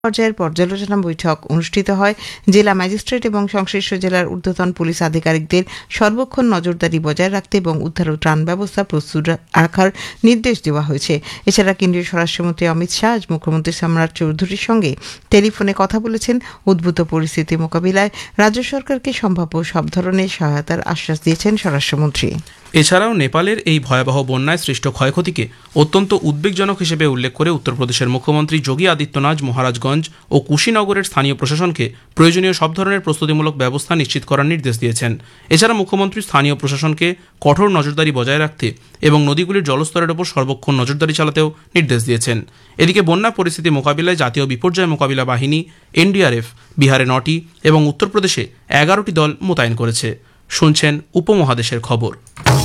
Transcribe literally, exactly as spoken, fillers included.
পর্যায়ের পর্যালোচনা বৈঠক অনুষ্ঠিত হয়। জেলা ম্যাজিস্ট্রেট এবং সংশ্লিষ্ট জেলার ঊর্ধ্বতন পুলিশ আধিকারিকদের সর্বক্ষণ নজরদারি বজায় রাখতে এবং উদ্ধার ও ত্রাণ ব্যবস্থা প্রস্তুত রাখার নির্দেশ দেওয়া হয়েছে। এছাড়া কেন্দ্রীয় স্বরাষ্ট্রমন্ত্রী অমিত শাহ আজ মুখ্যমন্ত্রী সম্রাট চৌধুরীর সঙ্গে টেলিফোনে কথা বলেছেন। উদ্ভূত পরিস্থিতি মোকাবিলায় রাজ্য সরকারকে সম্ভাব্য সব ধরনের সহায়তার আশ্বাস দিয়েছেন স্বরাষ্ট্রমন্ত্রী। এছাড়াও নেপালের এই ভয়াবহ বন্যায় সৃষ্ট ক্ষয়ক্ষতিকে অত্যন্ত উদ্বেগজনক হিসেবে উল্লেখ করে উত্তরপ্রদেশের মুখ্যমন্ত্রী যোগী আদিত্যনাথ মহারাজগঞ্জ ও কুশিনগরের স্থানীয় প্রশাসনকে প্রয়োজনীয় সব ধরনের প্রস্তুতিমূলক ব্যবস্থা নিশ্চিত করার নির্দেশ দিয়েছেন। এছাড়া মুখ্যমন্ত্রী স্থানীয় প্রশাসনকে কঠোর নজরদারি বজায় রাখতে এবং নদীগুলির জলস্তরের ওপর সর্বক্ষণ নজরদারি চালাতেও নির্দেশ দিয়েছেন। এদিকে বন্যা পরিস্থিতি মোকাবিলায় জাতীয় বিপর্যয় মোকাবিলা বাহিনী এনডিআরএফ বিহারে নটি এবং উত্তরপ্রদেশে এগারোটি দল মোতায়েন করেছে। শুনছেন উপমহাদেশের খবর।